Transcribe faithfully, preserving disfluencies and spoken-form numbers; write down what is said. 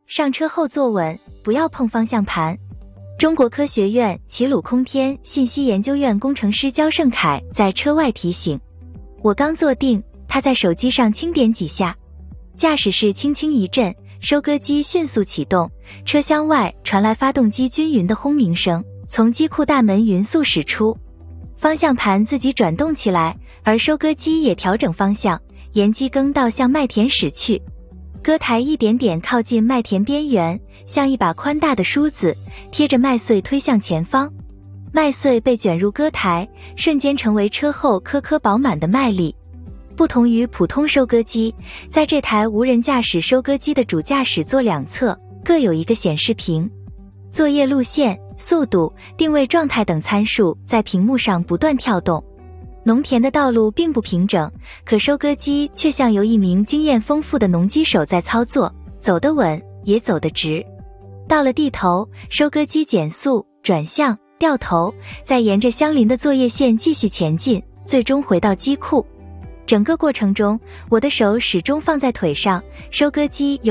上车后坐稳，不要碰方向盘。中国科学院齐鲁空天信息研究院工程师焦胜凯在车外提醒：我刚坐定，他在手机上轻点几下，驾驶室轻轻一震，收割机迅速启动，车厢外传来发动机均匀的轰鸣声，从机库大门匀速驶出，方向盘自己转动起来，而收割机也调整方向，沿机耕道向麦田驶去。割台一点点靠近麦田边缘，像一把宽大的梳子，贴着麦穗推向前方。麦穗被卷入割台，瞬间成为车后颗颗饱满的麦粒。不同于普通收割机，在这台无人驾驶收割机的主驾驶座两侧各有一个显示屏，作业路线、速度、定位状态等参数在屏幕上不断跳动。农田的道路并不平整，可收割机却像由一名经验丰富的农机手在操作，走得稳，也走得直。到了地头，收割机减速、转向、掉头，再沿着相邻的作业线继续前进，最终回到机库。整个过程中，我的手始终放在腿上，收割机由